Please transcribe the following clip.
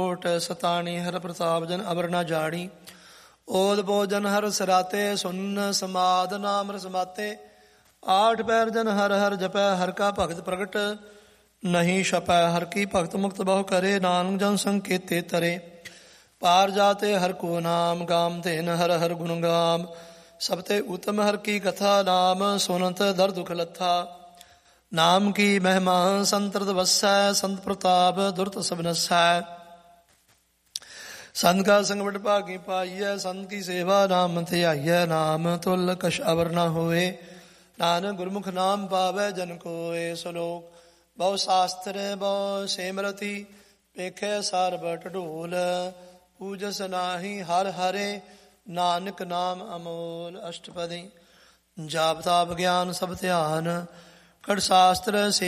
ਓਟ ਸਤਾਣੀ ਹਰ ਪ੍ਰਤਾਪ ਜਨ ਅਵਰ ਨਾ ਜਾਣੀ। ਓਦ ਭੋਜਨ ਹਰ ਸਰਾਤੇ ਸੁਨ ਸਮਾਦ ਨਾਮ ਰਸਮਾਤੇ। ਆਠ ਪੈਰ ਜਨ ਹਰ ਹਰ ਜਪੈ ਹਰ ਕਾ ਭਗਤ ਪ੍ਰਗਟ ਨਹੀਂ ਛਪੈ। ਹਰ ਕੀ ਭਗਤ ਮੁਕਤ ਬਹੁ ਕਰੇ ਨਾਨਕ ਜਨ ਸੰਕੇਤੇ ਤਰੇ। ਪਾਰ ਜਾਤੇ ਹਰ ਕੋ ਨਾਮ ਗਾਮ ਤੇਨ ਹਰ ਹਰ ਗੁਣ ਗਾਮ। ਸਭ ਤੇ ਉਤਮ ਹਰ ਕੀ ਕਥਾ ਨਾਮ ਸੁਨਤ ਦਰ ਦੁਖ ਲੱਥਾ। ਨਾਮ ਕੀ ਮਹਿਮਾ ਸੰਤਰਤ ਵਸੈ ਸੰਤ ਪ੍ਰਤਾਪ ਦੁਰਤ ਸਭ ਨਸੈ। ਸੰਤ ਕਾ ਸੰਗ ਵਡ ਭਾਗੀ ਪਾਈਐ ਸੰਤ ਕੀ ਸੇਵਾ ਨਾਮ ਧਿਆਈਐ। ਨਾਮ ਤੁਲ ਕਛ ਅਵਰ ਨਾ ਹੋਏ ਨਾਨਕ ਗੁਰਮੁਖ ਨਾਮ ਪਾਵੈ ਜਨ ਕੋਇ। ਸਲੋਕ ਬਹੁ ਸ਼ਾਸਤਰ ਬਹੁ ਸਿਮਰਤੀ ਵੇਖੈ ਸਰਬ ਢੋਲ। ਪੂਜਸ ਨਾਹੀ ਹਰ ਹਰੇ ਨਾਨਕ ਨਾਮ ਅਮੋਲ। ਅਸ਼ਟਪਦੀ ਜਾਪ ਤਾਪ ਗਿਆਨ ਸਭ ਧਿਆਨ। ਖੜ ਸ਼ਾਸਤਰ